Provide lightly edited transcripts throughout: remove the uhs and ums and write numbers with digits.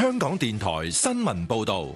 香港電台新聞報道。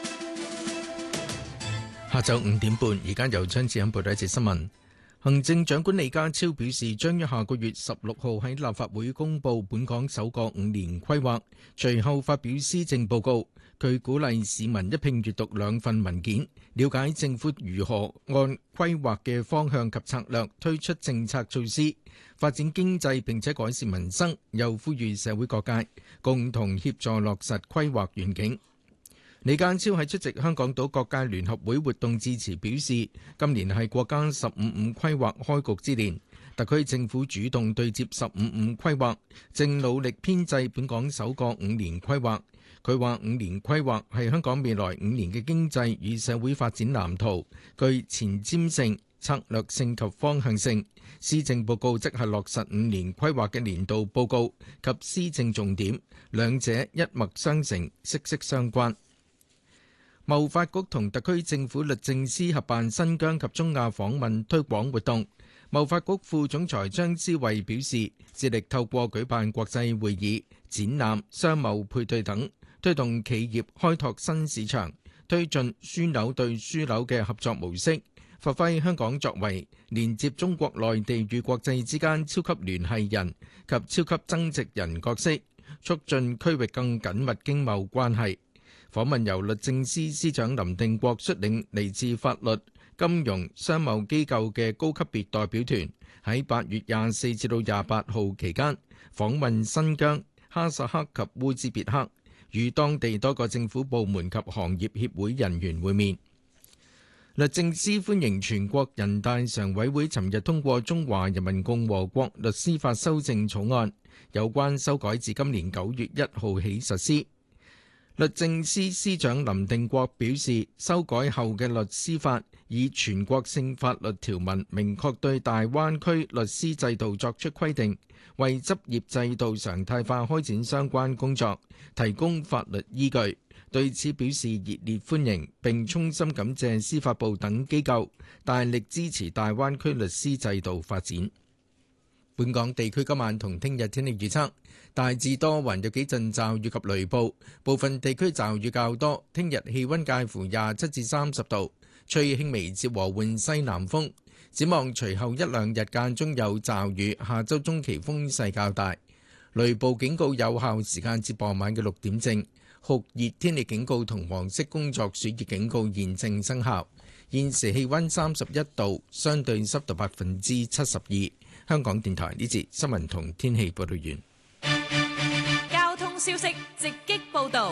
下晝5點半，而家由張志欣報道一節新聞。行政長官李家超表示，將於下個月16號喺立法會公布本港首個5年規劃，隨後發表施政報告。佢鼓勵市民一併閱讀兩份文件，了解政府如何按規劃嘅方向及策略推出政策措施，發展經濟並且改善民生。又呼籲社會各界共同協助落實規劃願景。李家超喺出席香港島各界聯合會活動致辭表示，今年係國家15/5規劃開局之年，特區政府主動對接15/5規劃，正努力編製本港首個5年規劃。佢話5年規劃係香港未來5年嘅經濟與社會發展藍圖，具前瞻性、策略性及方向性。施政報告即係落實5年規劃嘅年度報告及施政重點，兩者一脈相承，息息相關。貿發局同特區政府律政司合辦新疆及中亞訪問推廣活動。貿發局副總裁張之慧表示，致力透過舉辦國際會議、展覽、商貿配對等，推動企業開拓新市場，推進樞紐對樞紐嘅合作模式，發揮香港作為連接中國內地與國際之間超級聯繫人及超級增值人角色，促進區域更緊密經貿關係。訪問由律政司司長林定國率領嚟自法律、金融、商貿機構嘅高級別代表團，喺8月24至到28號期間訪問新疆、哈薩克及烏茲別克，與當地多個政府部門及行業協會人員會面。律政司歡迎全國人大常委會尋日通過《中華人民共和國律師法》修正草案，有關修改自今年9月1號起實施。律政司司長林定國表示，修改後嘅律師法以全國性法律條文明確對大灣區律師制度作出規定，為執業制度常態化開展相關工作提供法律依據。對此表示熱烈歡迎，並衷心感謝司法部等機構大力支持大灣區律師制度發展。本港地區今晚同聽日天氣預測，大致多雲，有幾陣驟雨及雷暴，部分地區驟雨較多。聽日氣溫介乎27至30度，吹輕微至和緩西南風。展望隨後一兩日間中有驟雨，下周中期風勢較大，雷暴警告有效時間至傍晚嘅6點正。酷熱天氣警告同黃色工作暑熱警告現正生效。現時氣溫31度，相對濕度72%。香港電台呢節新聞同天氣報道完。 交通消息直擊報道。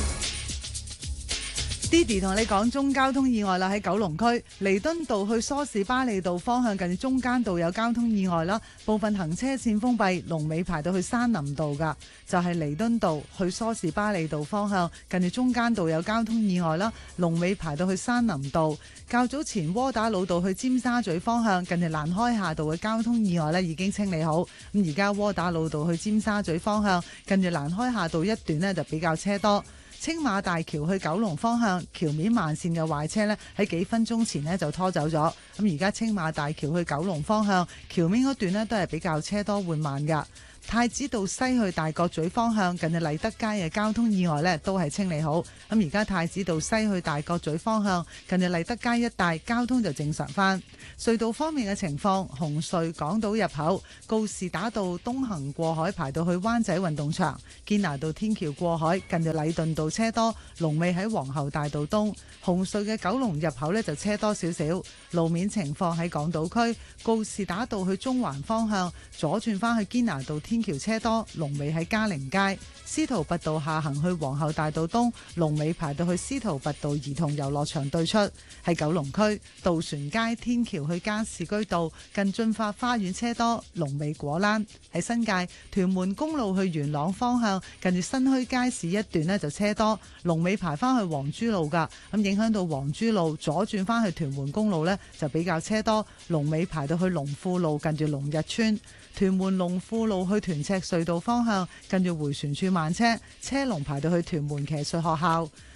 Didi 同你講中交通意外啦，喺九龍區彌敦道去梳士巴利道方向近住中間道有交通意外啦，部分行車線封閉，龍尾排到去山林道噶，就係彌敦道去梳士巴利道方向近住中間道有交通意外啦，龍尾排到去山林道。較早前窩打老道去尖沙咀方向近住蘭開夏道嘅交通意外咧已經清理好，咁而家窩打老道去尖沙咀方向近住蘭開夏道一段咧就比較車多。青馬大橋去九龍方向橋面慢線嘅壞車呢，喺幾分鐘前呢就拖走咗。咁而家青馬大橋去九龍方向橋面嗰段呢，都係比較車多緩慢㗎。太子道西去大角咀方向近住麗德街嘅交通意外呢，都係清理好。咁而家太子道西去大角咀方向近住麗德街一帶交通就正常返。隧道方面嘅情況，紅隧港島入口告士打道東行過海排到去灣仔運動場，堅拿道天橋過海近住禮頓道車多，龍尾喺皇后大道東。紅隧嘅九龍入口呢就車多少少。路面情況喺港島區告士打道去中環方向左轉返去堅拿道天橋車多，龍尾喺嘉寧街。司徒拔道下行去皇后大道東，龍尾排到去司徒拔道兒童遊樂場對出。喺九龍區渡船街天橋去加士居道近駿發花園車多，龍尾果欄。喺新界屯門公路去元朗方向近住新墟街市一段呢就車多，龍尾排返去黃珠路㗎，咁影響到黃珠路左轉返去屯門公路呢就比較車多，龍尾排到去龍富路近住龍日村。屯門龍富路去屯赤隧道方向近住迴旋處慢車，車龍排到去屯門騎術學校。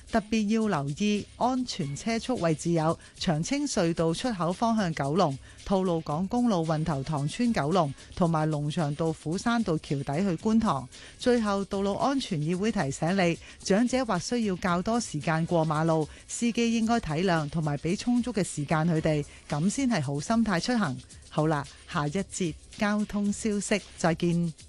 特別要留意安全車速位置有長青隧道出口方向九龍、吐露港公路運頭塘村九龍同埋龍翔道虎山道橋底去觀塘。最後，道路安全議會提醒你，長者或需要較多時間過馬路，司機應該體諒同埋俾充足嘅時間佢哋，咁先係好心態出行。好啦，下一節交通消息，再見。